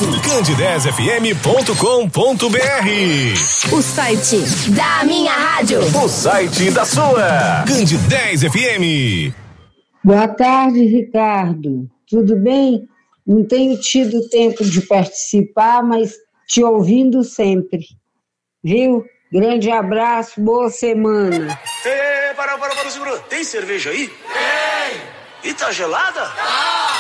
Acesse candidezfm.com.br, o site da minha rádio, o site da sua Candidez FM. Boa tarde, Ricardo. Tudo bem? Não tenho tido tempo de participar, mas te ouvindo sempre. Viu? Grande abraço, boa semana. Para, segura. Tem cerveja aí? Tem! E tá gelada?